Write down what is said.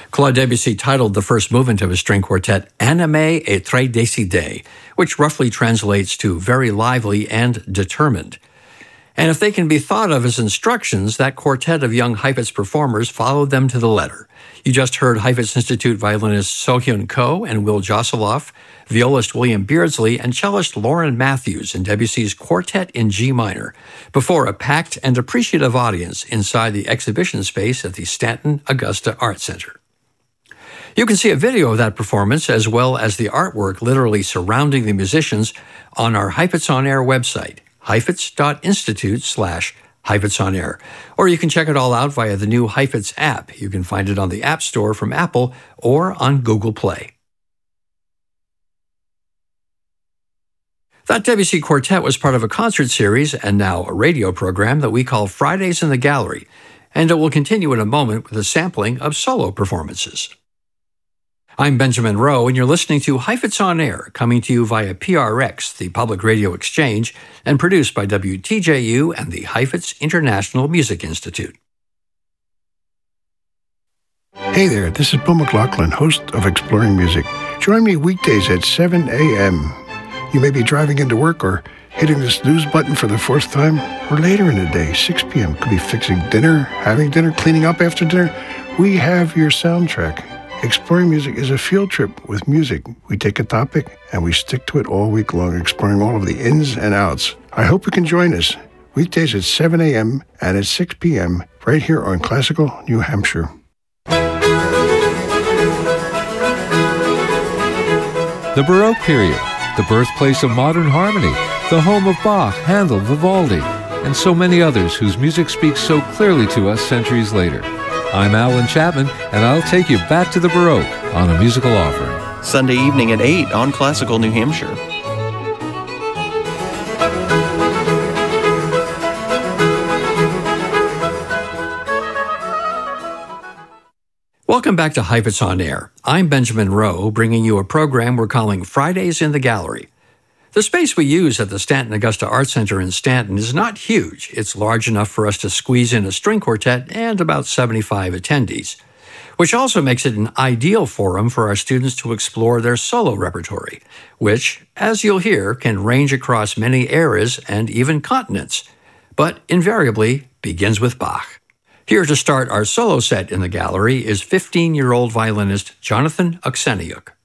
Claude Debussy titled the first movement of his string quartet Animé et très décidé, which roughly translates to very lively and determined. And if they can be thought of as instructions, that quartet of young Heifetz performers followed them to the letter. You just heard Heifetz Institute violinist Sohyun Ko and Will Josoloff, violist William Beardsley, and cellist Lauren Matthews in Debussy's Quartet in G minor, before a packed and appreciative audience inside the exhibition space at the Stanton Augusta Art Center. You can see a video of that performance as well as the artwork literally surrounding the musicians on our Heifetz On Air website, heifetz.institute/Heifetz On Air. Or you can check it all out via the new Heifetz app. You can find it on the App Store from Apple or on Google Play. That Debussy Quartet was part of a concert series and now a radio program that we call Fridays in the Gallery, and it will continue in a moment with a sampling of solo performances. I'm Benjamin Rowe, and you're listening to Heifetz On Air, coming to you via PRX, the Public Radio Exchange, and produced by WTJU and the Heifetz International Music Institute. Hey there, this is Bill McLaughlin, host of Exploring Music. Join me weekdays at 7 a.m. You may be driving into work or hitting the snooze button for the fourth time, or later in the day, 6 p.m. Could be fixing dinner, having dinner, cleaning up after dinner. We have your soundtrack. Exploring Music is a field trip with music. We take a topic and we stick to it all week long, exploring all of the ins and outs. I hope you can join us weekdays at 7 a.m. and at 6 p.m. right here on Classical New Hampshire. The Baroque period, the birthplace of modern harmony, the home of Bach, Handel, Vivaldi, and so many others whose music speaks so clearly to us centuries later. I'm Alan Chapman, and I'll take you back to the Baroque on A Musical Offering. Sunday evening at 8 on Classical New Hampshire. Welcome back to Heifetz On Air. I'm Benjamin Rowe, bringing you a program we're calling Fridays in the Gallery. The space we use at the Stanton Augusta Art Center in Stanton is not huge. It's large enough for us to squeeze in a string quartet and about 75 attendees, which also makes it an ideal forum for our students to explore their solo repertory, which, as you'll hear, can range across many eras and even continents, but invariably begins with Bach. Here to start our solo set in the gallery is 15-year-old violinist Jonathan Okseniuk.